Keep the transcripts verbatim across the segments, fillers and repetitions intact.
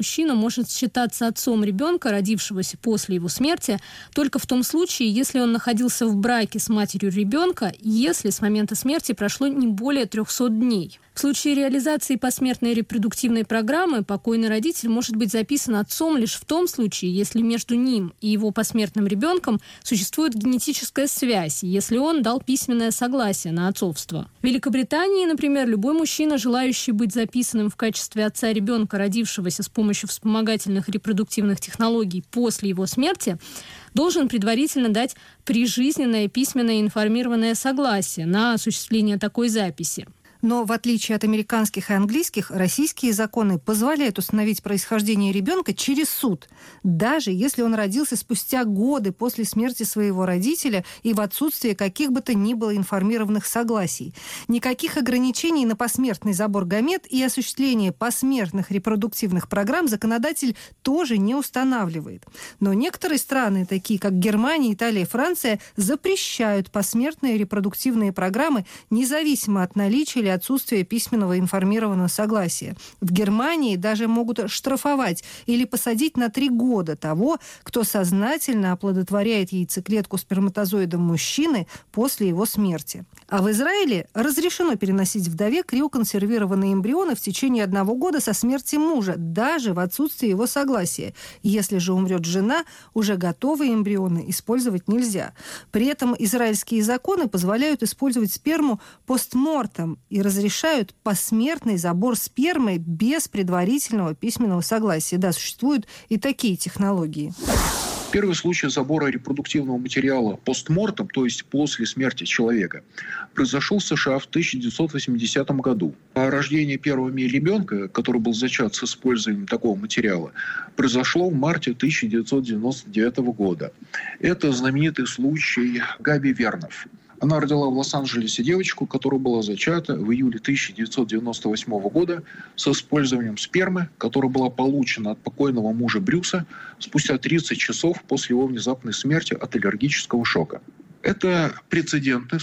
Мужчина может считаться отцом ребенка, родившегося после его смерти, только в том случае, если он находился в браке с матерью ребенка, если с момента смерти прошло не более трехсот дней. В случае реализации посмертной репродуктивной программы покойный родитель может быть записан отцом лишь в том случае, если между ним и его посмертным ребенком существует генетическая связь, если он дал письменное согласие на отцовство. В Великобритании, например, любой мужчина, желающий быть записанным в качестве отца ребенка, родившегося с помощью вспомогательных репродуктивных технологий после его смерти, должен предварительно дать прижизненное письменное информированное согласие на осуществление такой записи. Но в отличие от американских и английских, российские законы позволяют установить происхождение ребенка через суд, даже если он родился спустя годы после смерти своего родителя и в отсутствие каких бы то ни было информированных согласий. Никаких ограничений на посмертный забор гамет и осуществление посмертных репродуктивных программ законодатель тоже не устанавливает. Но некоторые страны, такие как Германия, Италия, Франция, запрещают посмертные репродуктивные программы независимо от наличия или отсутствие письменного информированного согласия. В Германии даже могут штрафовать или посадить на три года того, кто сознательно оплодотворяет яйцеклетку сперматозоидом мужчины после его смерти. А в Израиле разрешено переносить вдове криоконсервированные эмбрионы в течение одного года со смерти мужа, даже в отсутствии его согласия. Если же умрет жена, уже готовые эмбрионы использовать нельзя. При этом израильские законы позволяют использовать сперму постмортем и разрешают посмертный забор спермы без предварительного письменного согласия. Да, существуют и такие технологии. Первый случай забора репродуктивного материала постмортем, то есть после смерти человека, произошел в США в тысяча девятьсот восьмидесятом году. А рождение первого в мире ребенка, который был зачат с использованием такого материала, произошло в марте тысяча девятьсот девяносто девятого года. Это знаменитый случай Габи Вернов. Она родила в Лос-Анджелесе девочку, которая была зачата в июле тысяча девятьсот девяносто восьмого года с использованием спермы, которая была получена от покойного мужа Брюса спустя тридцать часов после его внезапной смерти от аллергического шока. Это прецедентный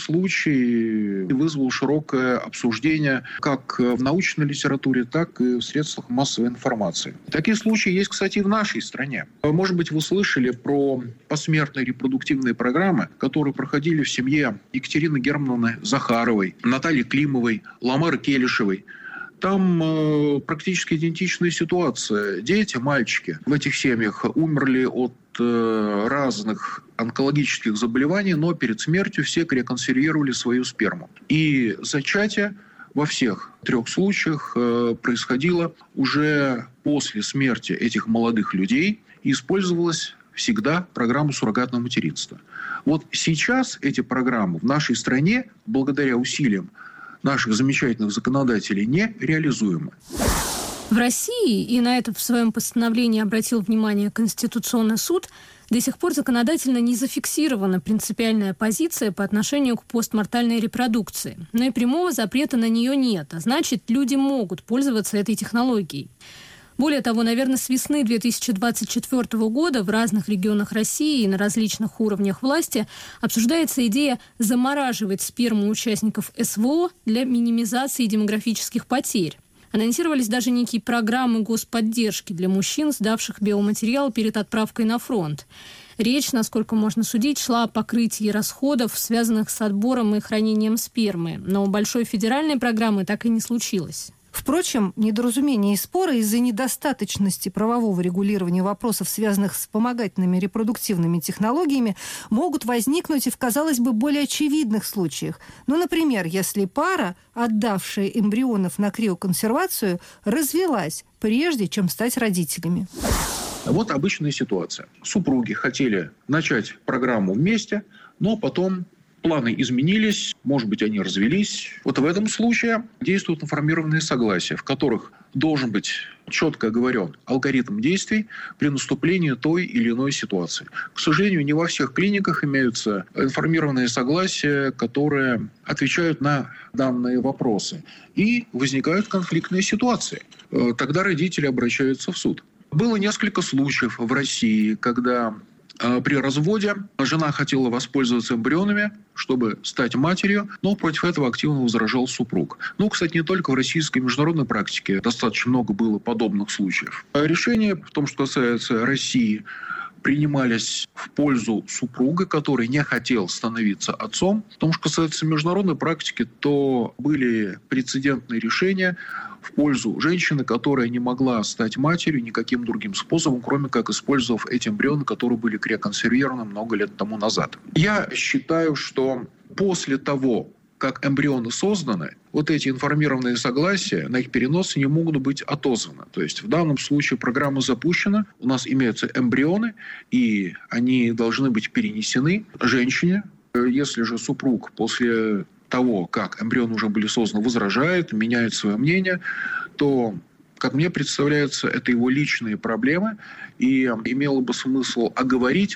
случай и вызвал широкое обсуждение как в научной литературе, так и в средствах массовой информации. Такие случаи есть, кстати, и в нашей стране. Может быть, вы слышали про посмертные репродуктивные программы, которые проходили в семье Екатерины Германовны Захаровой, Натальи Климовой, Ламары Келешевой. Там э, практически идентичная ситуация. Дети, мальчики в этих семьях умерли от э, разных онкологических заболеваний, но перед смертью все криоконсервировали свою сперму. И зачатие во всех трех случаях э, происходило уже после смерти этих молодых людей и использовалась всегда программа суррогатного материнства. Вот сейчас эти программы в нашей стране, благодаря усилиям наших замечательных законодателей, не реализуемы. В России, и на это в своем постановлении обратил внимание Конституционный суд, до сих пор законодательно не зафиксирована принципиальная позиция по отношению к постмортальной репродукции. Но и прямого запрета на нее нет, а значит, люди могут пользоваться этой технологией. Более того, наверное, с весны две тысячи двадцать четвёртого года в разных регионах России и на различных уровнях власти обсуждается идея замораживать сперму участников СВО для минимизации демографических потерь. Анонсировались даже некие программы господдержки для мужчин, сдавших биоматериал перед отправкой на фронт. Речь, насколько можно судить, шла о покрытии расходов, связанных с отбором и хранением спермы. Но большой федеральной программы так и не случилось. Впрочем, недоразумения и споры из-за недостаточности правового регулирования вопросов, связанных с вспомогательными репродуктивными технологиями, могут возникнуть и в, казалось бы, более очевидных случаях. Ну, например, если пара, отдавшая эмбрионов на криоконсервацию, развелась, прежде чем стать родителями. Вот обычная ситуация. Супруги хотели начать программу вместе, но потом планы изменились, может быть, они развелись. Вот в этом случае действуют информированные согласия, в которых должен быть четко оговорен алгоритм действий при наступлении той или иной ситуации. К сожалению, не во всех клиниках имеются информированные согласия, которые отвечают на данные вопросы. И возникают конфликтные ситуации. Тогда родители обращаются в суд. Было несколько случаев в России, когда При разводе жена хотела воспользоваться эмбрионами, чтобы стать матерью, но против этого активно возражал супруг. Ну, кстати, не только в российской, международной практике достаточно много было подобных случаев. Решения в том, что касается России, принимались в пользу супруга, который не хотел становиться отцом. В том, что касается международной практики, то были прецедентные решения в пользу женщины, которая не могла стать матерью никаким другим способом, кроме как использовав эти эмбрионы, которые были криоконсервированы много лет тому назад. Я считаю, что после того, как эмбрионы созданы, вот эти информированные согласия на их перенос не могут быть отозваны. То есть в данном случае программа запущена, у нас имеются эмбрионы, и они должны быть перенесены женщине. Если же супруг после того, как эмбрионы уже были созданы, возражает, меняет свое мнение, то, как мне представляется, это его личные проблемы, и имело бы смысл оговорить,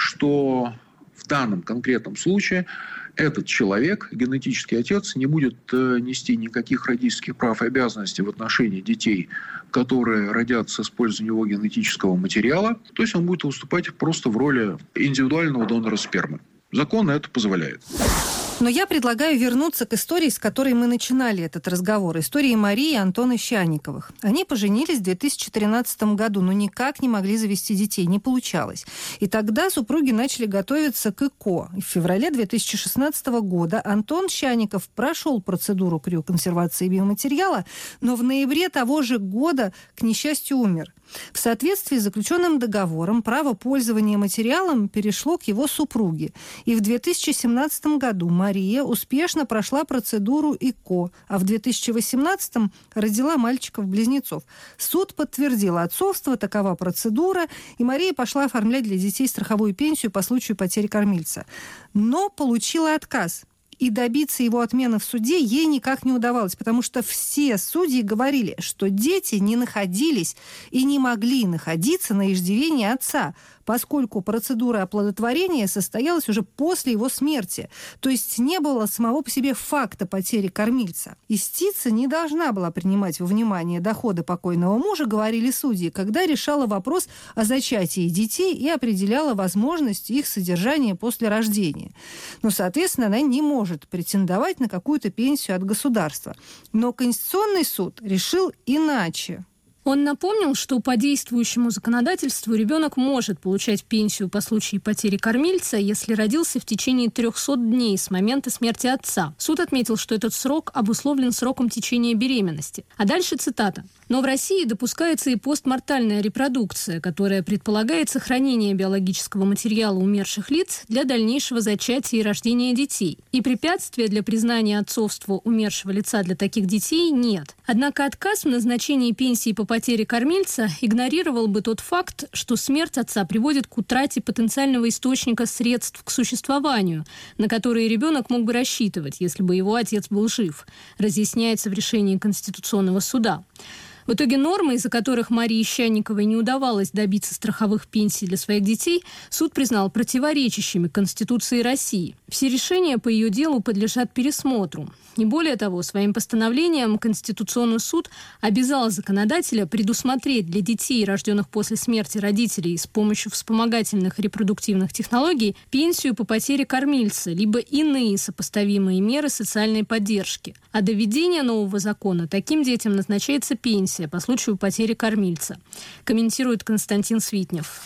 что в данном конкретном случае этот человек, генетический отец, не будет нести никаких родительских прав и обязанностей в отношении детей, которые родятся с использованием его генетического материала. То есть он будет выступать просто в роли индивидуального донора спермы. Закон это позволяет. Но я предлагаю вернуться к истории, с которой мы начинали этот разговор. Истории Марии и Антона Щанниковых. Они поженились в две тысячи тринадцатом году, но никак не могли завести детей, не получалось. И тогда супруги начали готовиться к ЭКО. И в феврале две тысячи шестнадцатого года Антон Щанников прошел процедуру криоконсервации биоматериала, но в ноябре того же года, к несчастью, умер. В соответствии с заключенным договором право пользования материалом перешло к его супруге. И в две тысячи семнадцатом году Мария успешно прошла процедуру ЭКО, а в две тысячи восемнадцатом родила мальчиков-близнецов. Суд подтвердил отцовство, такова процедура, и Мария пошла оформлять для детей страховую пенсию по случаю потери кормильца. Но получила отказ. И добиться его отмены в суде ей никак не удавалось, потому что все судьи говорили, что дети не находились и не могли находиться на иждивении отца, поскольку процедура оплодотворения состоялась уже после его смерти. То есть не было самого по себе факта потери кормильца. Истица не должна была принимать во внимание доходы покойного мужа, говорили судьи, когда решала вопрос о зачатии детей и определяла возможность их содержания после рождения. Но, соответственно, она не может претендовать на какую-то пенсию от государства. Но Конституционный суд решил иначе. Он напомнил, что по действующему законодательству ребенок может получать пенсию по случаю потери кормильца, если родился в течение трехсот дней с момента смерти отца. Суд отметил, что этот срок обусловлен сроком течения беременности. А дальше цитата. «Но в России допускается и постмортальная репродукция, которая предполагает сохранение биологического материала умерших лиц для дальнейшего зачатия и рождения детей. И препятствия для признания отцовства умершего лица для таких детей нет. Однако отказ в назначении пенсии по потери кормильца игнорировал бы тот факт, что смерть отца приводит к утрате потенциального источника средств к существованию, на которые ребенок мог бы рассчитывать, если бы его отец был жив», разъясняется в решении Конституционного суда. В итоге нормы, из-за которых Марии Щанниковой не удавалось добиться страховых пенсий для своих детей, суд признал противоречащими Конституции России. Все решения по ее делу подлежат пересмотру. Не более того, своим постановлением Конституционный суд обязал законодателя предусмотреть для детей, рожденных после смерти родителей с помощью вспомогательных репродуктивных технологий, пенсию по потере кормильца, либо иные сопоставимые меры социальной поддержки. А до введения нового закона таким детям назначается пенсия по случаю потери кормильца, комментирует Константин Свитнев.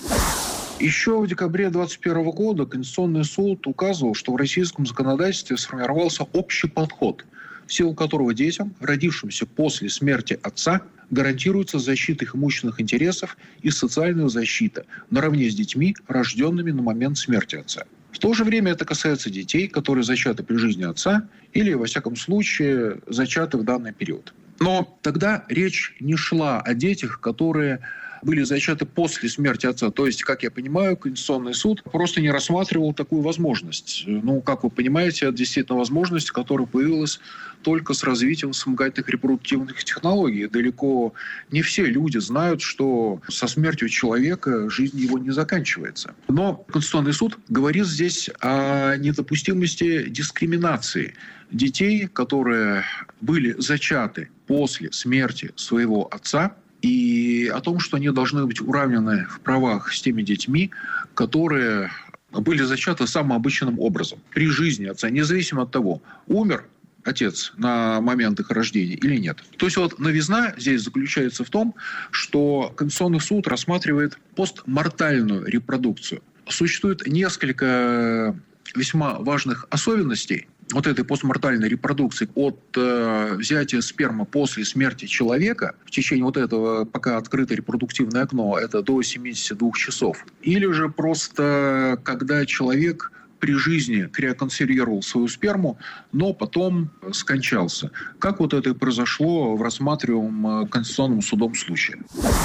Еще в декабре двадцать первого года Конституционный суд указывал, что в российском законодательстве сформировался общий подход, в силу которого детям, родившимся после смерти отца, гарантируется защита их имущественных интересов и социальная защита наравне с детьми, рожденными на момент смерти отца. В то же время это касается детей, которые зачаты при жизни отца или, во всяком случае, зачаты в данный период. Но тогда речь не шла о детях, которые были зачаты после смерти отца. То есть, как я понимаю, Конституционный суд просто не рассматривал такую возможность. Ну, как вы понимаете, это действительно возможность, которая появилась только с развитием вспомогательных репродуктивных технологий. Далеко не все люди знают, что со смертью человека жизнь его не заканчивается. Но Конституционный суд говорит здесь о недопустимости дискриминации детей, которые были зачаты после смерти своего отца, и о том, что они должны быть уравнены в правах с теми детьми, которые были зачаты самым обычным образом при жизни отца, независимо от того, умер отец на момент их рождения или нет. То есть вот новизна здесь заключается в том, что Конституционный суд рассматривает постмортальную репродукцию. Существует несколько весьма важных особенностей вот этой постмортальной репродукции от э, взятия спермы после смерти человека в течение вот этого, пока открыто репродуктивное окно, это до семидесяти двух часов, или же просто когда человек при жизни криоконсервировал свою сперму, но потом скончался. Как вот это и произошло в рассматриваемом Конституционным судом случае.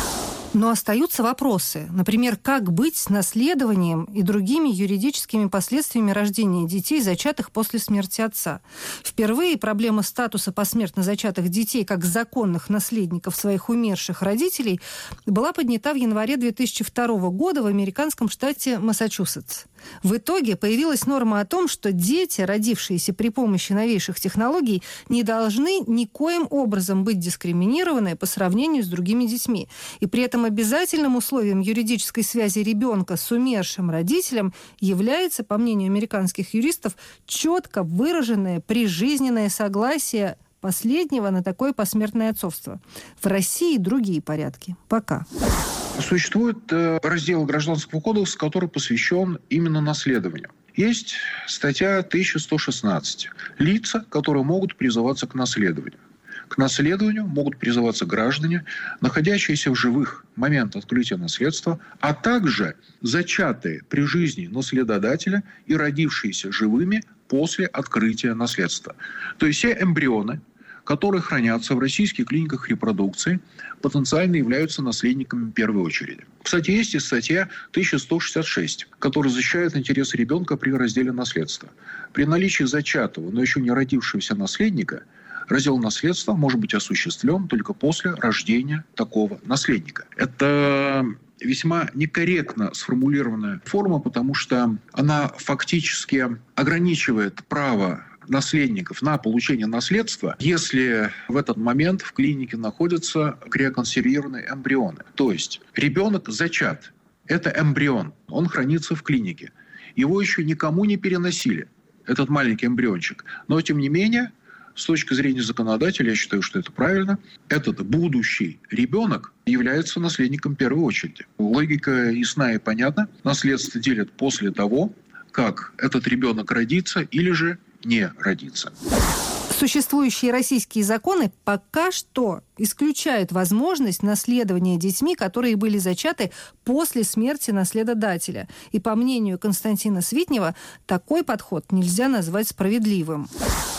Но остаются вопросы. Например, как быть с наследованием и другими юридическими последствиями рождения детей, зачатых после смерти отца. Впервые проблема статуса посмертно зачатых детей как законных наследников своих умерших родителей была поднята в январе две тысячи второго года в американском штате Массачусетс. В итоге появилась норма о том, что дети, родившиеся при помощи новейших технологий, не должны никоим образом быть дискриминированы по сравнению с другими детьми. И при этом обязательным условием юридической связи ребенка с умершим родителем является, по мнению американских юристов, четко выраженное прижизненное согласие последнего на такое посмертное отцовство. В России другие порядки. Пока. Существует раздел Гражданского кодекса, который посвящен именно наследованию. Есть статья тысяча сто шестнадцать. Лица, которые могут призываться к наследованию. К наследованию могут призываться граждане, находящиеся в живых в момент открытия наследства, а также зачатые при жизни наследодателя и родившиеся живыми после открытия наследства. То есть все эмбрионы, которые хранятся в российских клиниках репродукции, потенциально являются наследниками в первой очереди. Кстати, есть и статья тысяча сто шестьдесят шесть, которая защищает интересы ребенка при разделе наследства. При наличии зачатого, но еще не родившегося наследника, раздел наследства может быть осуществлен только после рождения такого наследника. Это весьма некорректно сформулированная форма, потому что она фактически ограничивает право наследников на получение наследства, если в этот момент в клинике находятся криоконсервированные эмбрионы. То есть ребенок зачат. Это эмбрион. Он хранится в клинике. Его еще никому не переносили, этот маленький эмбриончик. Но, тем не менее, с точки зрения законодателя, я считаю, что это правильно, этот будущий ребенок является наследником в первой очереди. Логика ясна и понятна. Наследство делят после того, как этот ребенок родится или же не родится. Существующие российские законы пока что исключают возможность наследования детьми, которые были зачаты после смерти наследодателя. И по мнению Константина Свитнева, такой подход нельзя назвать справедливым.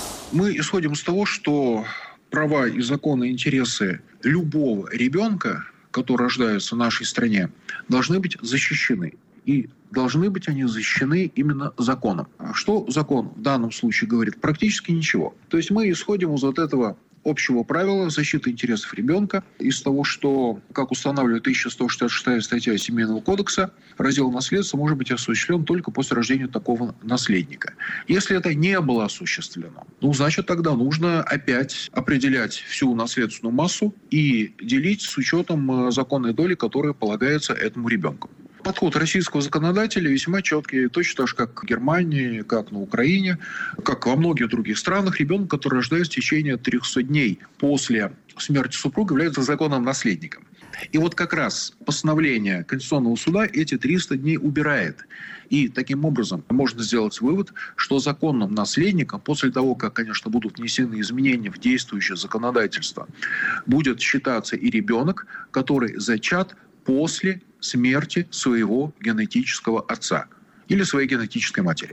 Мы исходим из того, что права и законы, интересы любого ребенка, который рождается в нашей стране, должны быть защищены. И должны быть они защищены именно законом. Что закон в данном случае говорит? Практически ничего. То есть мы исходим из вот этого общего правила защиты интересов ребенка, из того, что, как устанавливает тысяча сто шестьдесят шестая статья Семейного кодекса, раздел наследства может быть осуществлен только после рождения такого наследника. Если это не было осуществлено, ну, значит, тогда нужно опять определять всю наследственную массу и делить с учетом законной доли, которая полагается этому ребенку. Подход российского законодателя весьма четкий, точно так же, как в Германии, как на Украине, как во многих других странах. Ребенок, который рождается в течение трехсот дней после смерти супруга, является законным наследником. И вот как раз постановление Конституционного суда эти триста дней убирает. И таким образом можно сделать вывод, что законным наследником, после того, как, конечно, будут внесены изменения в действующее законодательство, будет считаться и ребенок, который зачат после смерти своего генетического отца или своей генетической матери.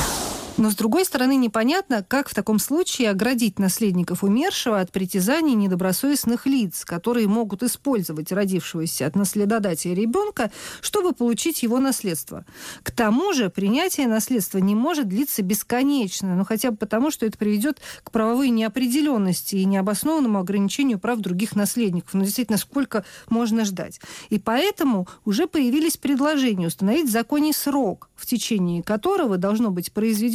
Но, с другой стороны, непонятно, как в таком случае оградить наследников умершего от притязаний недобросовестных лиц, которые могут использовать родившегося от наследодателя ребенка, чтобы получить его наследство. К тому же, принятие наследства не может длиться бесконечно, ну хотя бы потому, что это приведет к правовой неопределенности и необоснованному ограничению прав других наследников. Ну, действительно, сколько можно ждать? И поэтому уже появились предложения установить в законе срок, в течение которого должно быть произведено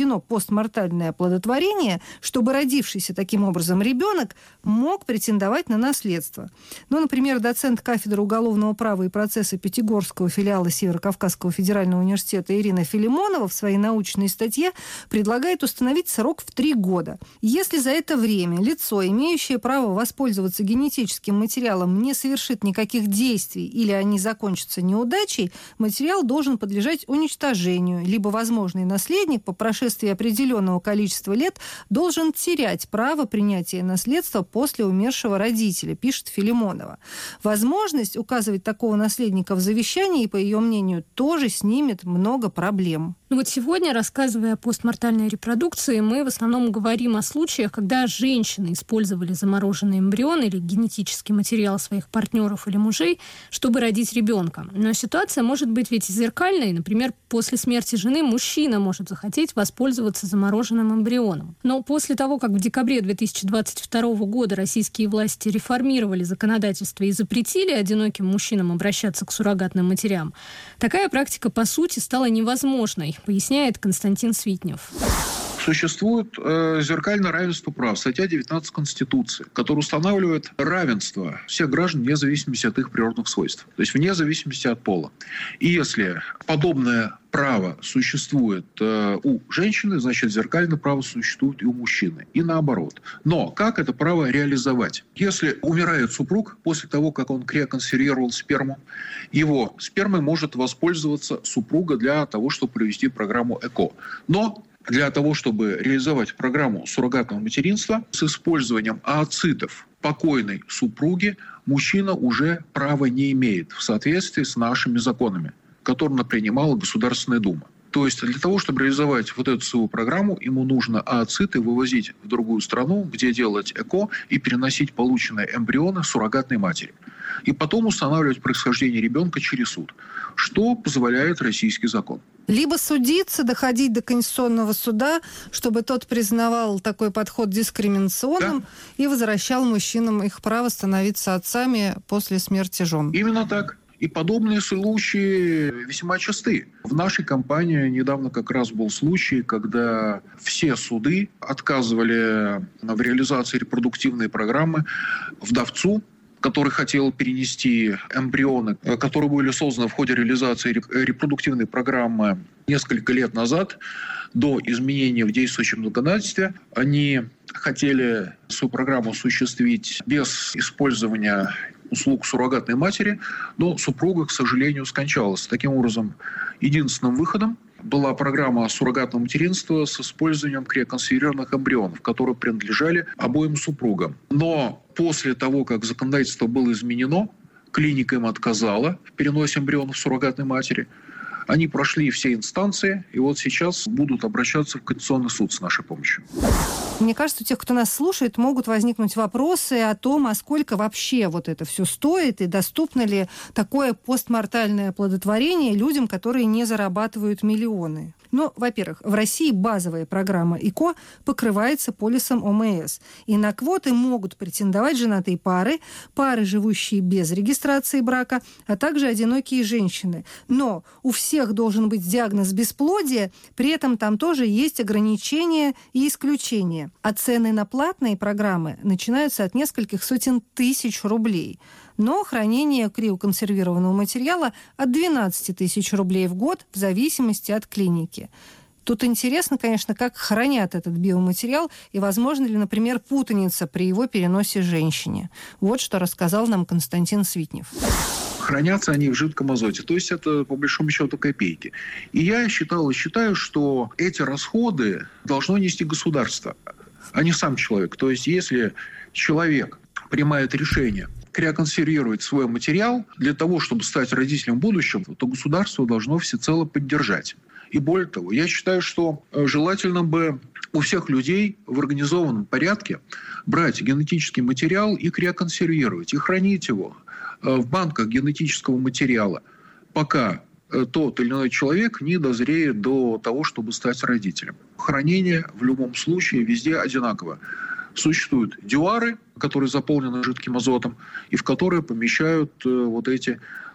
запрещено постмортальное оплодотворение, чтобы родившийся таким образом ребенок мог претендовать на наследство. Ну, например, доцент кафедры уголовного права и процесса Пятигорского филиала Северо-Кавказского федерального университета Ирина Филимонова в своей научной статье предлагает установить срок в три года. Если за это время лицо, имеющее право воспользоваться генетическим материалом, не совершит никаких действий или они закончатся неудачей, материал должен подлежать уничтожению, либо возможный наследник по прошествии определенного количества лет должен терять право принятия наследства после умершего родителя, пишет Филимонова. Возможность указывать такого наследника в завещании, по ее мнению, тоже снимет много проблем. Ну вот сегодня, рассказывая о постмортальной репродукции, мы в основном говорим о случаях, когда женщины использовали замороженный эмбрион или генетический материал своих партнеров или мужей, чтобы родить ребенка. Но ситуация может быть ведь зеркальной. Например, после смерти жены мужчина может захотеть воспользоваться замороженным эмбрионом. Но после того, как в декабре две тысячи двадцать второго года российские власти реформировали законодательство и запретили одиноким мужчинам обращаться к суррогатным матерям, такая практика, по сути, стала невозможной, поясняет Константин Свитнев. Существует э, зеркальное равенство прав, статья девятнадцать Конституции, которая устанавливает равенство всех граждан вне зависимости от их природных свойств, то есть вне зависимости от пола. И если подобное право существует э, у женщины, значит, зеркальное право существует и у мужчины, и наоборот. Но как это право реализовать? Если умирает супруг после того, как он криоконсервировал сперму, его спермой может воспользоваться супруга для того, чтобы провести программу ЭКО. Но для того, чтобы реализовать программу суррогатного материнства с использованием ooцитов покойной супруги, мужчина уже права не имеет в соответствии с нашими законами, которые принимала Государственная Дума. То есть для того, чтобы реализовать вот эту свою программу, ему нужно ooциты вывозить в другую страну, где делать ЭКО и переносить полученные эмбрионы суррогатной матери. И потом устанавливать происхождение ребенка через суд, что позволяет российский закон. Либо судиться, доходить до Конституционного суда, чтобы тот признавал такой подход дискриминационным, да, и возвращал мужчинам их право становиться отцами после смерти жен. Именно так. И подобные случаи весьма часты. В нашей компании недавно как раз был случай, когда все суды отказывали в реализации репродуктивной программы вдовцу, который хотел перенести эмбрионы, которые были созданы в ходе реализации репродуктивной программы несколько лет назад, до изменения в действующем законодательстве. Они хотели свою программу осуществить без использования услуг суррогатной матери, но супруга, к сожалению, скончалась. Таким образом, единственным выходом была программа суррогатного материнства с использованием криоконсервированных эмбрионов, которые принадлежали обоим супругам. Но после того, как законодательство было изменено, клиника им отказала в переносе эмбрионов суррогатной матери. Они прошли все инстанции, и вот сейчас будут обращаться в Конституционный суд с нашей помощью. Мне кажется, у тех, кто нас слушает, могут возникнуть вопросы о том, а сколько вообще вот это все стоит, и доступно ли такое постмортальное оплодотворение людям, которые не зарабатывают миллионы. Ну, во-первых, в России базовая программа ЭКО покрывается полисом ОМС. И на квоты могут претендовать женатые пары, пары, живущие без регистрации брака, а также одинокие женщины. Но у всех должен быть диагноз бесплодия, при этом там тоже есть ограничения и исключения. А цены на платные программы начинаются от нескольких сотен тысяч рублей. Но хранение криоконсервированного материала от двенадцать тысяч рублей в год в зависимости от клиники. Тут интересно, конечно, как хранят этот биоматериал и возможно ли, например, путаница при его переносе женщине. Вот что рассказал нам Константин Свитнев. Хранятся они в жидком азоте, то есть это, по большому счету, копейки. И я считал и считаю, что эти расходы должно нести государство, а не сам человек. То есть если человек принимает решение криоконсервировать свой материал для того, чтобы стать родителем будущего, то государство должно всецело поддержать. И более того, я считаю, что желательно бы у всех людей в организованном порядке брать генетический материал и криоконсервировать, и хранить его в банках генетического материала, пока тот или иной человек не дозреет до того, чтобы стать родителем. Хранение в любом случае везде одинаково. Существуют дюары, которые заполнены жидким азотом, и в которые помещают вот эти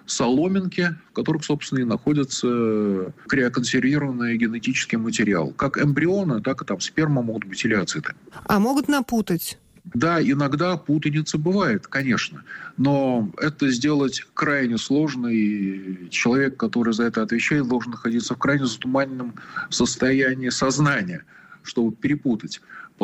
соломинки, в которых, собственно, и находится криоконсервированный генетический материал. Как эмбрионы, так и там сперма могут быть или ооциты. А могут напутать? Да, иногда путаница бывает, конечно, но это сделать крайне сложно, и человек, который за это отвечает, должен находиться в крайне затуманенном состоянии сознания, чтобы перепутать,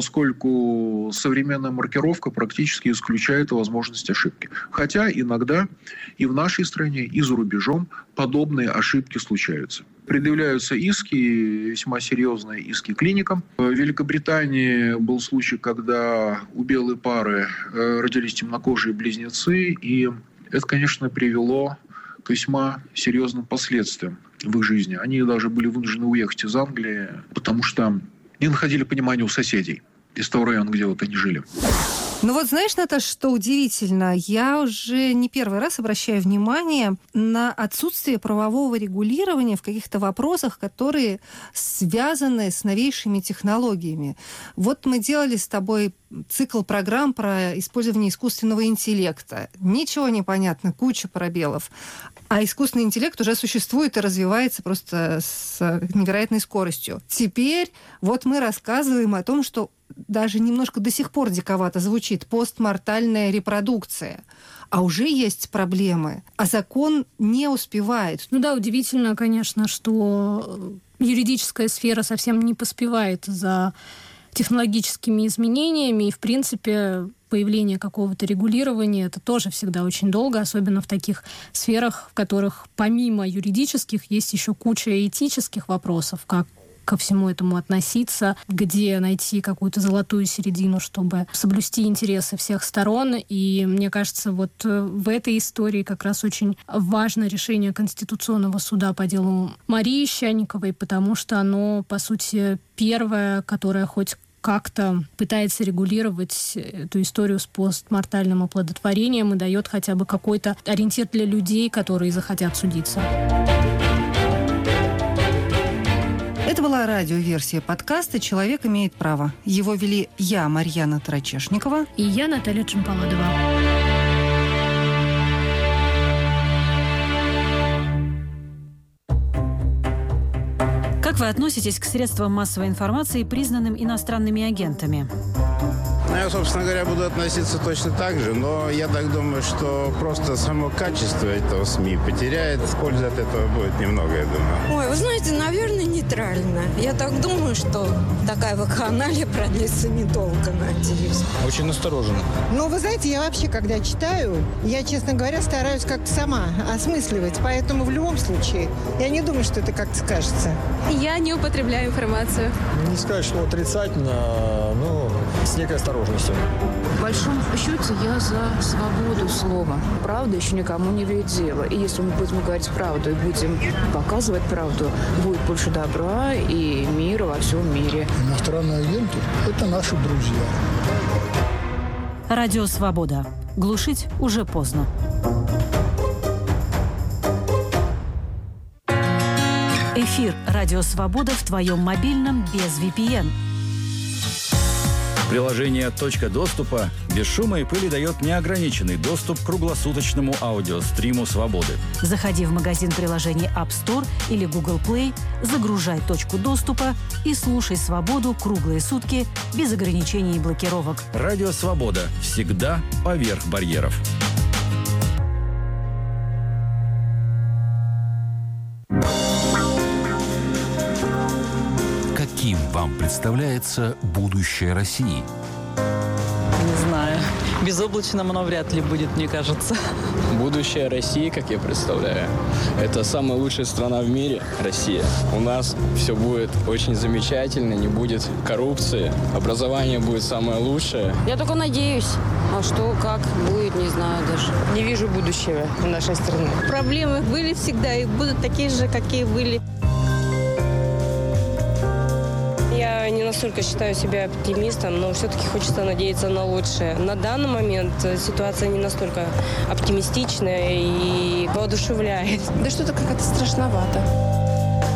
поскольку современная маркировка практически исключает возможность ошибки. Хотя иногда и в нашей стране, и за рубежом подобные ошибки случаются. Предъявляются иски, весьма серьезные иски клиникам. В Великобритании был случай, когда у белой пары родились темнокожие близнецы, и это, конечно, привело к весьма серьезным последствиям в их жизни. Они даже были вынуждены уехать из Англии, потому что не находили понимания у соседей из того района, где вот они жили. Ну вот знаешь, Наташа, что удивительно, я уже не первый раз обращаю внимание на отсутствие правового регулирования в каких-то вопросах, которые связаны с новейшими технологиями. Вот мы делали с тобой цикл программ про использование искусственного интеллекта. Ничего не понятно, куча пробелов. А искусственный интеллект уже существует и развивается просто с невероятной скоростью. Теперь вот мы рассказываем о том, что даже немножко до сих пор диковато звучит постмортальная репродукция. А уже есть проблемы, а закон не успевает. Ну да, удивительно, конечно, что юридическая сфера совсем не поспевает за технологическими изменениями, и, в принципе, появление какого-то регулирования, это тоже всегда очень долго, особенно в таких сферах, в которых помимо юридических есть еще куча этических вопросов, как ко всему этому относиться, где найти какую-то золотую середину, чтобы соблюсти интересы всех сторон. И мне кажется, вот в этой истории как раз очень важно решение Конституционного суда по делу Марии Щанниковой, потому что оно, по сути, первое, которое хоть как-то пытается регулировать эту историю с постмортальным оплодотворением и дает хотя бы какой-то ориентир для людей, которые захотят судиться. Это была радиоверсия подкаста «Человек имеет право». Его вели я, Марьяна Тарачешникова. И я, Наталья Чемпаладова. Как вы относитесь к средствам массовой информации, признанным иностранными агентами? Я, собственно говоря, буду относиться точно так же, но я так думаю, что просто само качество этого СМИ потеряет. Пользы от этого будет немного, я думаю. Ой, вы знаете, наверное, нейтрально. Я так думаю, что такая вакханалия продлится недолго, надеюсь. Очень настороженно. Ну, вы знаете, я вообще, когда читаю, я, честно говоря, стараюсь как-то сама осмысливать. Поэтому в любом случае, я не думаю, что это как-то скажется. Я не употребляю информацию. Не сказать, что отрицательно, но с некой осторожностью. В большом счете я за свободу слова. Правда еще никому не вредит дело. И если мы будем говорить правду и будем показывать правду, будет больше добра и мира во всем мире. Иностранные агенты – это наши друзья. Радио «Свобода». Глушить уже поздно. Эфир «Радио Свобода» в твоем мобильном без ви пи эн. Приложение «Точка доступа» без шума и пыли дает неограниченный доступ к круглосуточному аудиостриму «Свободы». Заходи в магазин приложений App Store или Google Play, загружай «Точку доступа» и слушай «Свободу» круглые сутки без ограничений и блокировок. Радио «Свобода» всегда поверх барьеров. Каким вам представляется будущее России? Не знаю. Безоблачным оно вряд ли будет, мне кажется. Будущее России, как я представляю, это самая лучшая страна в мире, Россия. У нас все будет очень замечательно, не будет коррупции, образование будет самое лучшее. Я только надеюсь. А что, как будет, не знаю даже. Не вижу будущего в нашей стране. Проблемы были всегда и будут такие же, какие были. Я не настолько считаю себя оптимистом, но все-таки хочется надеяться на лучшее. На данный момент ситуация не настолько оптимистичная и воодушевляет. Да что-то как-то страшновато.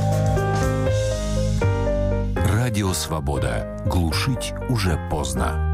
Радио «Свобода». Глушить уже поздно.